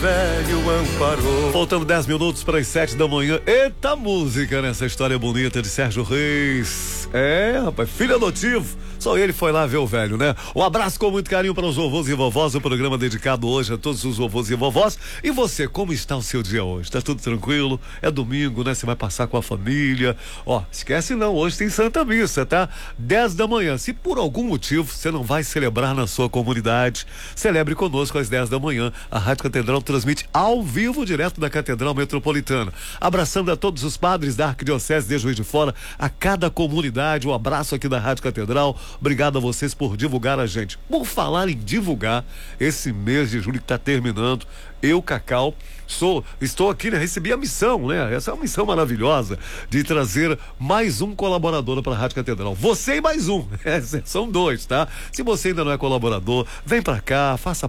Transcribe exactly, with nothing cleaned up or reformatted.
velho amparou. Faltando dez minutos para as sete da manhã. Eita música nessa história bonita de Sérgio Reis. É, rapaz, filho adotivo. Só ele foi lá ver o velho, né? Um abraço com muito carinho para os vovôs e vovós. O programa dedicado hoje a todos os vovôs e vovós. E você, como está o seu dia hoje? Tá tudo tranquilo? É domingo, né? Você vai passar com a família. Ó, esquece não, hoje tem Santa Missa, tá? dez da manhã. Se por algum motivo você não vai celebrar na sua comunidade, celebre conosco às dez da manhã. A Rádio Catedral transmite ao vivo, direto da Catedral Metropolitana. Abraçando a todos os padres da Arquidiocese de Juiz de Fora, a cada comunidade. Um abraço aqui da Rádio Catedral. Obrigado a vocês por divulgar a gente. Por falar em divulgar, esse mês de julho que está terminando, eu, Cacau, sou, estou aqui, né? Recebi a missão, né? Essa é uma missão maravilhosa de trazer mais um colaborador para a Rádio Catedral. Você e mais um. É, são dois, tá? Se você ainda não é colaborador, vem para cá, faça